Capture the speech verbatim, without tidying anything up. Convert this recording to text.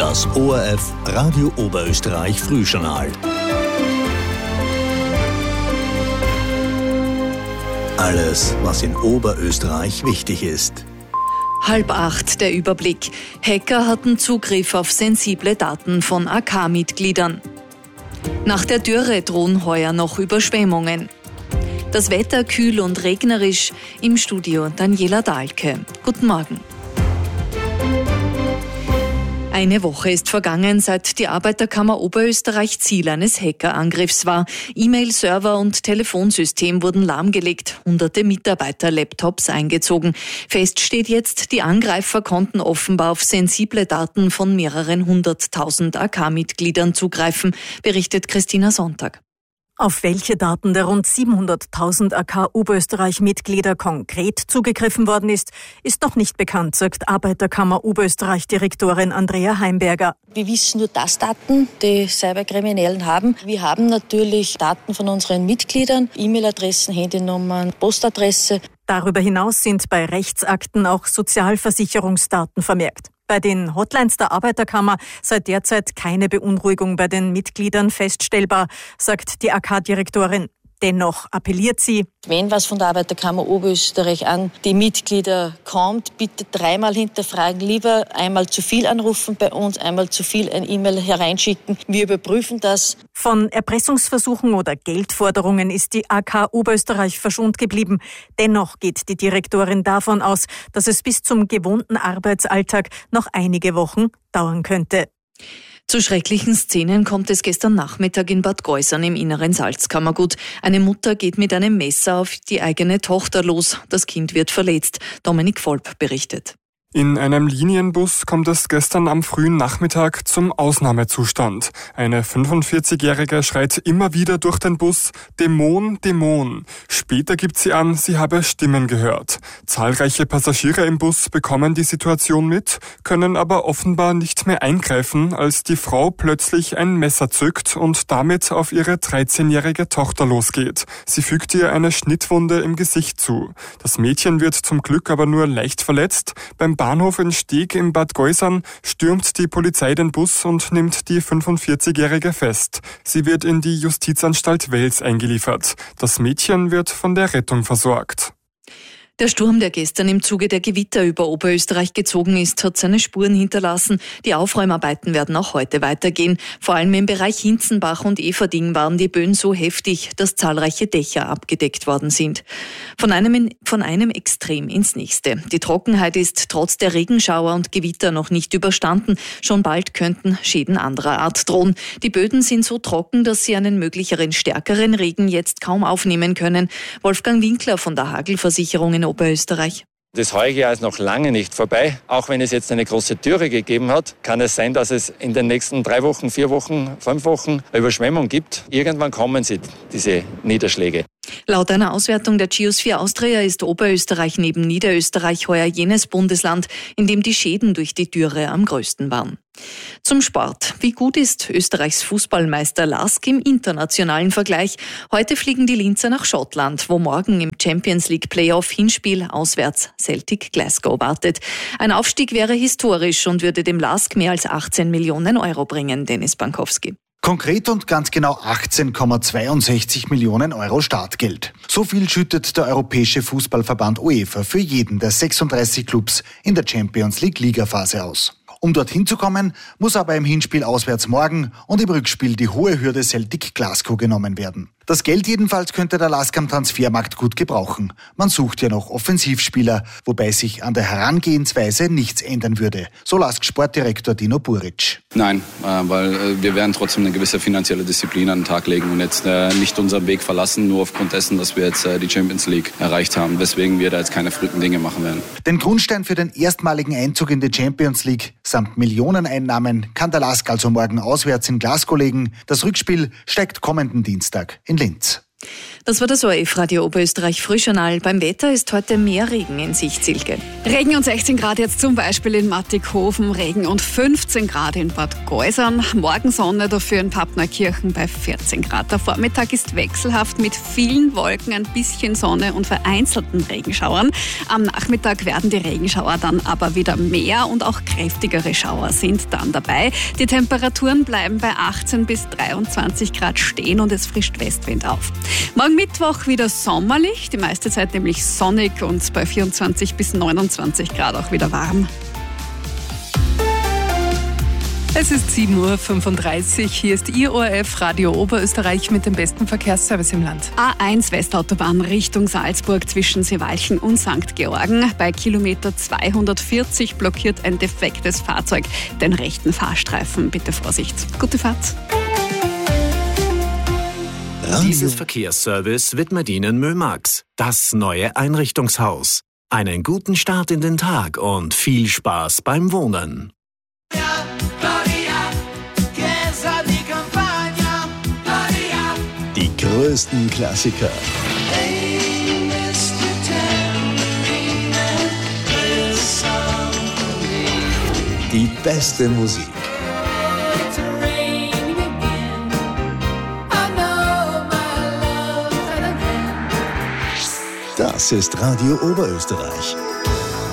Das O R F Radio Oberösterreich Frühjournal. Alles, was in Oberösterreich wichtig ist. Halb acht der Überblick. Hacker hatten Zugriff auf sensible Daten von A K-Mitgliedern. Nach der Dürre drohen heuer noch Überschwemmungen. Das Wetter kühl und regnerisch. Im Studio Daniela Dahlke. Guten Morgen. Eine Woche ist vergangen, seit die Arbeiterkammer Oberösterreich Ziel eines Hackerangriffs war. E-Mail-Server und Telefonsystem wurden lahmgelegt, hunderte Mitarbeiter-Laptops eingezogen. Fest steht jetzt, die Angreifer konnten offenbar auf sensible Daten von mehreren hunderttausend A K-Mitgliedern zugreifen, berichtet Christina Sonntag. Auf welche Daten der rund siebenhunderttausend A K-Oberösterreich-Mitglieder konkret zugegriffen worden ist, ist noch nicht bekannt, sagt Arbeiterkammer Oberösterreich-Direktorin Andrea Heimberger. Wir wissen nur das Daten, die Cyberkriminellen haben. Wir haben natürlich Daten von unseren Mitgliedern, E-Mail-Adressen, Handynummern, Postadresse. Darüber hinaus sind bei Rechtsakten auch Sozialversicherungsdaten vermerkt. Bei den Hotlines der Arbeiterkammer sei derzeit keine Beunruhigung bei den Mitgliedern feststellbar, sagt die A K-Direktorin. Dennoch appelliert sie: Wenn was von der Arbeiterkammer Oberösterreich an die Mitglieder kommt, bitte dreimal hinterfragen, lieber einmal zu viel anrufen bei uns, einmal zu viel ein E-Mail hereinschicken. Wir überprüfen das. Von Erpressungsversuchen oder Geldforderungen ist die A K Oberösterreich verschont geblieben. Dennoch geht die Direktorin davon aus, dass es bis zum gewohnten Arbeitsalltag noch einige Wochen dauern könnte. Zu schrecklichen Szenen kommt es gestern Nachmittag in Bad Geusern im inneren Salzkammergut. Eine Mutter geht mit einem Messer auf die eigene Tochter los. Das Kind wird verletzt. Dominik Volp berichtet. In einem Linienbus kommt es gestern am frühen Nachmittag zum Ausnahmezustand. Eine fünfundvierzigjährige schreit immer wieder durch den Bus: Dämon, Dämon. Später gibt sie an, sie habe Stimmen gehört. Zahlreiche Passagiere im Bus bekommen die Situation mit, können aber offenbar nicht mehr eingreifen, als die Frau plötzlich ein Messer zückt und damit auf ihre dreizehnjährige Tochter losgeht. Sie fügt ihr eine Schnittwunde im Gesicht zu. Das Mädchen wird zum Glück aber nur leicht verletzt. Beim Bahnhof in Steg in Bad Geusern stürmt die Polizei den Bus und nimmt die fünfundvierzigjährige fest. Sie wird in die Justizanstalt Wels eingeliefert. Das Mädchen wird von der Rettung versorgt. Der Sturm, der gestern im Zuge der Gewitter über Oberösterreich gezogen ist, hat seine Spuren hinterlassen. Die Aufräumarbeiten werden auch heute weitergehen. Vor allem im Bereich Hinzenbach und Everding waren die Böen so heftig, dass zahlreiche Dächer abgedeckt worden sind. Von einem, von einem Extrem ins nächste. Die Trockenheit ist trotz der Regenschauer und Gewitter noch nicht überstanden. Schon bald könnten Schäden anderer Art drohen. Die Böden sind so trocken, dass sie einen möglicheren stärkeren Regen jetzt kaum aufnehmen können. Wolfgang Winkler von der Hagelversicherung in Oberösterreich. Das heurige Jahr ist noch lange nicht vorbei. Auch wenn es jetzt eine große Dürre gegeben hat, kann es sein, dass es in den nächsten drei Wochen, vier Wochen, fünf Wochen eine Überschwemmung gibt. Irgendwann kommen sie, diese Niederschläge. Laut einer Auswertung der Geosphere Austria ist Oberösterreich neben Niederösterreich heuer jenes Bundesland, in dem die Schäden durch die Dürre am größten waren. Zum Sport. Wie gut ist Österreichs Fußballmeister Lask im internationalen Vergleich? Heute fliegen die Linzer nach Schottland, wo morgen im Champions League Playoff Hinspiel auswärts Celtic Glasgow wartet. Ein Aufstieg wäre historisch und würde dem Lask mehr als achtzehn Millionen Euro bringen, Dennis Bankowski. Konkret und ganz genau achtzehn Komma zweiundsechzig Millionen Euro Startgeld. So viel schüttet der Europäische Fußballverband UEFA für jeden der sechsunddreißig Clubs in der Champions League Ligaphase aus. Um dorthin zu kommen, muss aber im Hinspiel auswärts morgen und im Rückspiel die hohe Hürde Celtic Glasgow genommen werden. Das Geld jedenfalls könnte der Lask am Transfermarkt gut gebrauchen. Man sucht ja noch Offensivspieler, wobei sich an der Herangehensweise nichts ändern würde. So Lask Sportdirektor Dino Buric. Nein, weil wir werden trotzdem eine gewisse finanzielle Disziplin an den Tag legen und jetzt nicht unseren Weg verlassen, nur aufgrund dessen, dass wir jetzt die Champions League erreicht haben, weswegen wir da jetzt keine verrückten Dinge machen werden. Den Grundstein für den erstmaligen Einzug in die Champions League samt Millioneneinnahmen kann der Lask also morgen auswärts in Glasgow legen. Das Rückspiel steigt kommenden Dienstag in Linz. Das war das O R F-Radio Oberösterreich Frühjournal. Beim Wetter ist heute mehr Regen in Sicht, Silke. Regen und sechzehn Grad jetzt zum Beispiel in Mattighofen, Regen und fünfzehn Grad in Bad Geusern. Morgen Sonne, dafür in Pappnerkirchen bei vierzehn Grad. Der Vormittag ist wechselhaft mit vielen Wolken, ein bisschen Sonne und vereinzelten Regenschauern. Am Nachmittag werden die Regenschauer dann aber wieder mehr und auch kräftigere Schauer sind dann dabei. Die Temperaturen bleiben bei achtzehn bis dreiundzwanzig Grad stehen und es frischt Westwind auf. Morgen Mittwoch wieder sommerlich, die meiste Zeit nämlich sonnig und bei vierundzwanzig bis neunundzwanzig Grad auch wieder warm. Es ist sieben Uhr fünfunddreißig. Hier ist Ihr O R F Radio Oberösterreich mit dem besten Verkehrsservice im Land. A eins Westautobahn Richtung Salzburg zwischen Seewalchen und Sankt Georgen. Bei Kilometer zweihundertvierzig blockiert ein defektes Fahrzeug den rechten Fahrstreifen. Bitte Vorsicht. Gute Fahrt. Dieses Verkehrsservice widmet Ihnen Mömax, das neue Einrichtungshaus. Einen guten Start in den Tag und viel Spaß beim Wohnen. Die größten Klassiker. Die beste Musik. Das ist Radio Oberösterreich.